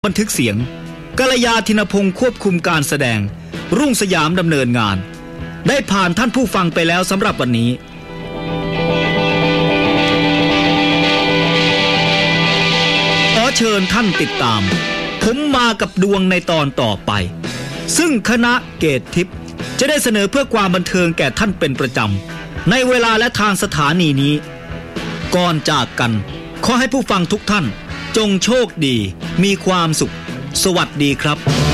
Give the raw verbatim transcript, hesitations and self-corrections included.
บันทึกเสียงกัลยาธินพงศ์ควบคุมการแสดงรุ่งสยามดำเนินงานได้ผ่านท่านผู้ฟังไปแล้วสำหรับวันนี้ขอเชิญท่านติดตามผมมากับดวงในตอนต่อไปซึ่งคณะเกตทิพย์จะได้เสนอเพื่อความบันเทิงแก่ท่านเป็นประจำในเวลาและทางสถานีนี้ก่อนจากกันขอให้ผู้ฟังทุกท่านจงโชคดีมีความสุขสวัสดีครับ